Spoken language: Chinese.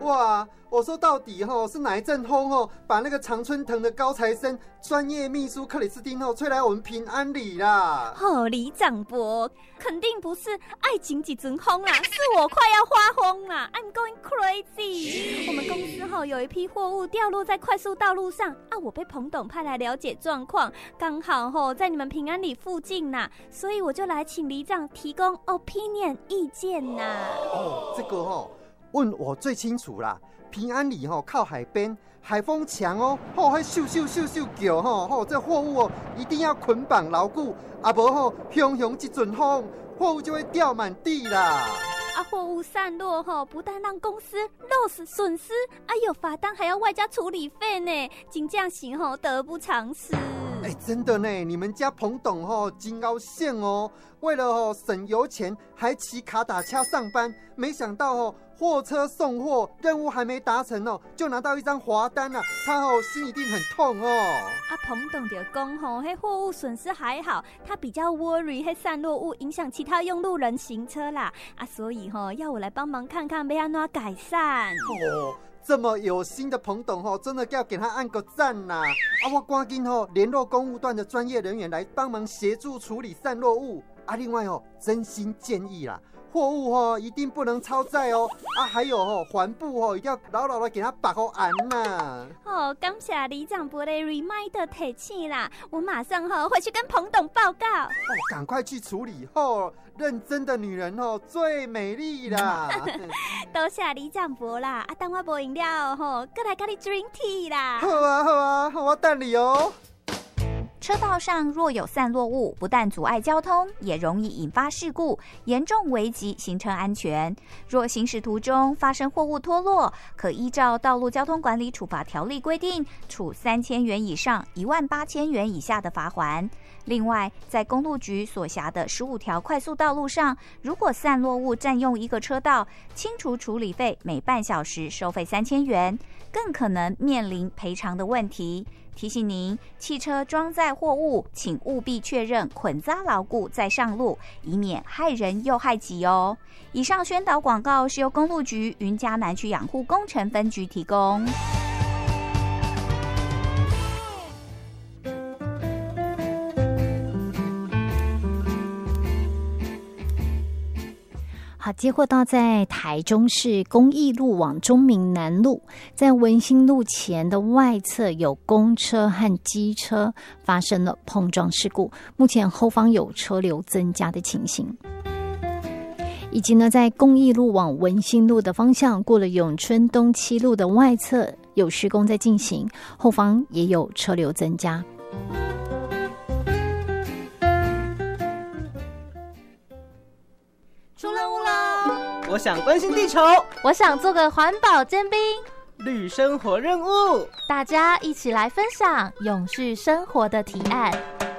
哇，我说到底是哪一阵风把那个常春藤的高材生专业秘书克里斯汀吹来我们平安里啦？ 里长伯，肯定不是爱情几阵风啦，是我快要发疯啦 ！I'm going crazy。我们公司有一批货物掉落在快速道路上啊，我被彭董派来了解状况，刚好在你们平安里附近啦，所以我就来请里长提供 opinion 意见啦。 这个问我最清楚啦。平安里靠海边，海风强会咻咻咻咻叫这货物一定要捆绑牢固，啊无汹汹一阵风，货物就会掉满地啦。 货物散落不但让公司 loss 损失，有罚单还要外加处理费呢，真正是得不偿失。 真的呢，你们家彭董真高兴为了省油钱，还骑卡打车上班，没想到货车送货任务还没达成就拿到一张罚单了，他心一定很痛彭董就讲那货物损失还好，他比较 worry 那散落物影响其他用路人行车啦，所以要我来帮忙看看要怎么改善。 这么有心的彭董真的要给他按个赞啦！我赶紧联络公务段的专业人员来帮忙协助处理散落物另外真心建议啦，货物一定不能超载还有环部一定要牢牢的给它绑好安呐。 感谢里长伯的 reminder 提醒啦，我马上回去跟彭董报告。 赶快去处理认真的女人最美丽啦。 多谢里长伯啦，等我无饮料过来跟你 drink tea 啦。 好啊，我等你车道上若有散落物，不但阻碍交通，也容易引发事故，严重危及行车安全。若行驶途中发生货物脱落，可依照《道路交通管理处罚条例》规定，处3000元以上18000元以下的罚锾。另外，在公路局所辖的15条快速道路上，如果散落物占用一个车道，清除处理费每半小时收费3000元，更可能面临赔偿的问题。提醒您，汽车装载货物，请务必确认捆扎牢固再上路，以免害人又害己哦。以上宣导广告是由公路局云嘉南区养护工程分局提供。 好，接获到在台中市公益路往中民南路，在文心路前的外侧有公车和机车发生了碰撞事故，目前后方有车流增加的情形。以及呢，在公益路往文心路的方向，过了永春东七路的外侧有施工在进行，后方也有车流增加。 出任务了！ 我想关心地球， 我想做个环保尖兵。 绿生活任务， 大家一起来分享永续生活的提案。